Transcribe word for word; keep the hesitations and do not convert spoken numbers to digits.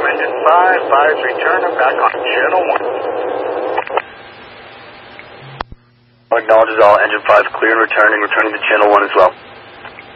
engine five, five's returning back on channel one. Acknowledges all, engine five clear and returning, returning to channel one as well.